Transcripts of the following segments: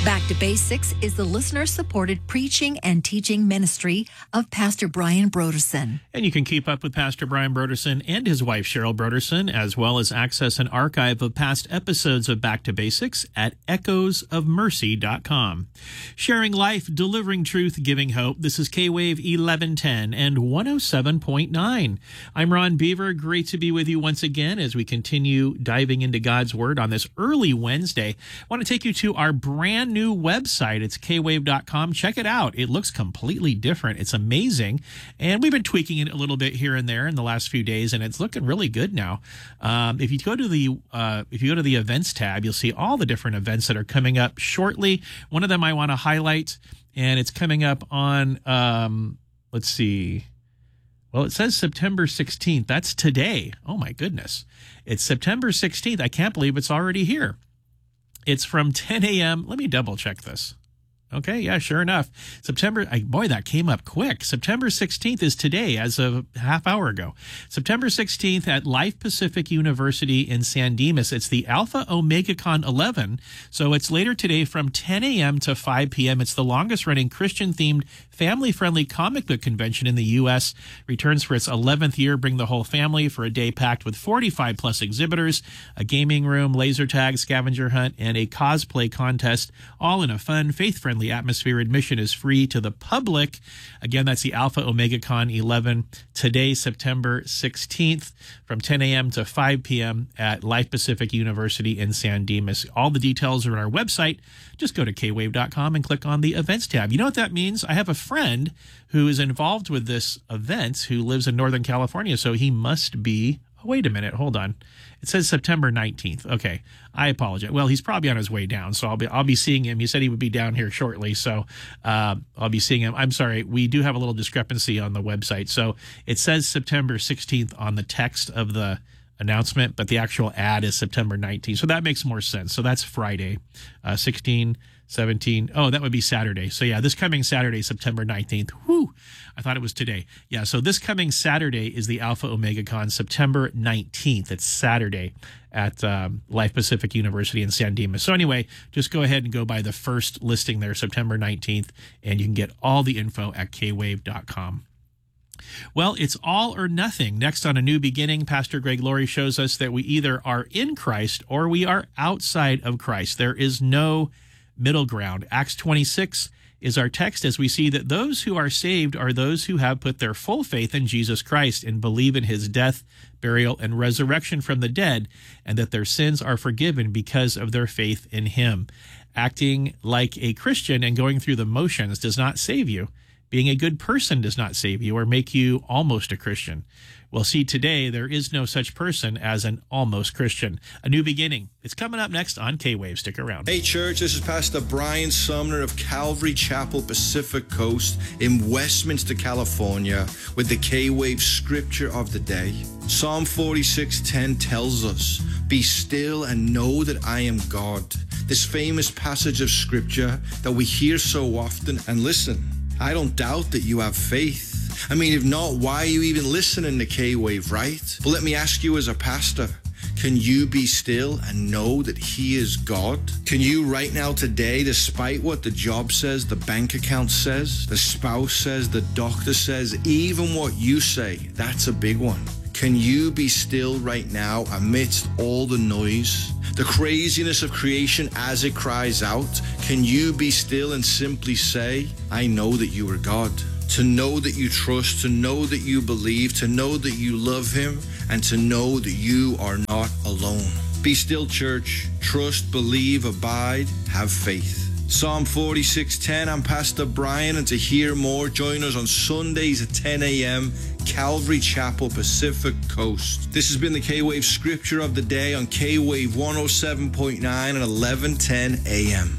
Back to Basics is the listener-supported preaching and teaching ministry of Pastor Brian Brodersen. And you can keep up with Pastor Brian Brodersen and his wife Cheryl Brodersen, as well as access an archive of past episodes of Back to Basics at echoesofmercy.com. Sharing life, delivering truth, giving hope. This is K-Wave 1110 and 107.9. I'm Ron Beaver. Great to be with you once again as we continue diving into God's Word on this early Wednesday. I want to take you to our brand new website. It's kwave.com. Check it out. It looks completely different. It's amazing. And we've been tweaking it a little bit here and there in the last few days, and it's looking really good now. If you go to the events tab, you'll see all the different events that are coming up shortly. One of them I want to highlight, and it's coming up on, let's see. Well, it says September 16th. That's today. Oh, my goodness. It's September 16th. I can't believe it's already here. It's from 10 a.m. Let me double check this. Okay, yeah, sure enough. Boy, that came up quick. September 16th is today, as of a half hour ago. September 16th at Life Pacific University in San Dimas. It's the Alpha Omega Con 11. So it's later today from 10 a.m. to 5 p.m. It's the longest-running Christian-themed, family-friendly comic book convention in the U.S. Returns for its 11th year. Bring the whole family for a day packed with 45-plus exhibitors, a gaming room, laser tag, scavenger hunt, and a cosplay contest, all in a fun, faith-friendly atmosphere. Admission is free to the public. Again, that's the Alpha Omega Con 11 today, September 16th, from 10 a.m. to 5 p.m. at Life Pacific University in San Dimas. All the details are on our website. Just go to kwave.com and click on the events tab. You know what that means? I have a friend who is involved with this event who lives in Northern California, so he must be... Oh, wait a minute. Hold on. It says September 19th. Okay. I apologize. Well, he's probably on his way down, so I'll be seeing him. He said he would be down here shortly, so I'll be seeing him. I'm sorry. We do have a little discrepancy on the website. So it says September 16th on the text of the announcement, but the actual ad is September 19th. So that makes more sense. So that's Friday, 16, 17. Oh, that would be Saturday. So yeah, this coming Saturday, September 19th. Whew. I thought it was today. Yeah, so this coming Saturday is the Alpha Omega Con, September 19th. It's Saturday at Life Pacific University in San Dimas. So anyway, just go ahead and go by the first listing there, September 19th, and you can get all the info at kwave.com. Well, it's all or nothing. Next on A New Beginning, Pastor Greg Laurie shows us that we either are in Christ or we are outside of Christ. There is no middle ground. Acts 26 is our text as we see that those who are saved are those who have put their full faith in Jesus Christ and believe in his death, burial, and resurrection from the dead, and that their sins are forgiven because of their faith in him. Acting like a Christian and going through the motions does not save you. Being a good person does not save you or make you almost a Christian. Well, see, today there is no such person as an almost Christian. A New Beginning. It's coming up next on K-Wave. Stick around. Hey, church, this is Pastor Brian Sumner of Calvary Chapel, Pacific Coast in Westminster, California, with the K-Wave scripture of the day. Psalm 46:10 tells us, "Be still and know that I am God." This famous passage of scripture that we hear so often. And listen, I don't doubt that you have faith. I mean, if not, why are you even listening to K-Wave, right? But let me ask you as a pastor, can you be still and know that he is God? Can you right now today, despite what the job says, the bank account says, the spouse says, the doctor says, even what you say, that's a big one. Can you be still right now amidst all the noise, the craziness of creation as it cries out? Can you be still and simply say, I know that you are God? To know that you trust, to know that you believe, to know that you love him, and to know that you are not alone. Be still, church. Trust, believe, abide, have faith. Psalm 46:10, I'm Pastor Brian, and to hear more, join us on Sundays at 10 a.m., Calvary Chapel, Pacific Coast. This has been the K-Wave Scripture of the Day on K-Wave 107.9 and 1110 a.m.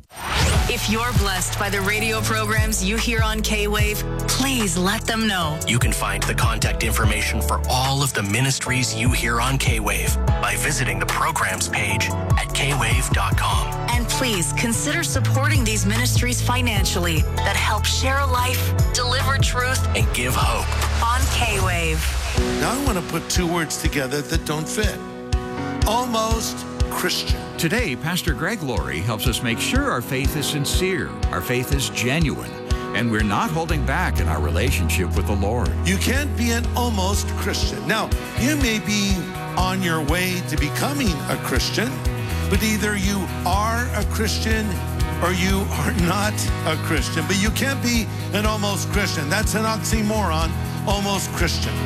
If you're blessed by the radio programs you hear on K-Wave, please let them know. You can find the contact information for all of the ministries you hear on K-Wave by visiting the programs page at kwave.com. And please consider supporting these ministries financially that help share life, deliver truth, and give hope on K-Wave. Now I want to put two words together that don't fit. Almost Christian. Today, Pastor Greg Laurie helps us make sure our faith is sincere, our faith is genuine, and we're not holding back in our relationship with the Lord. You can't be an almost Christian. Now, you may be on your way to becoming a Christian, but either you are a Christian or you are not a Christian. But you can't be an almost Christian. That's an oxymoron, almost Christian.